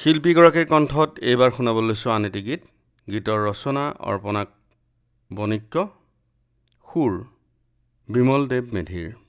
শিল্পীগৰাকীৰ কণ্ঠত এইবাৰ শুনাবলৈ লৈছোঁ আন এটি গীত। গীতৰ ৰচনা অৰ্পণা বণিক্য, সুৰ বিমল দেৱ মেধিৰ।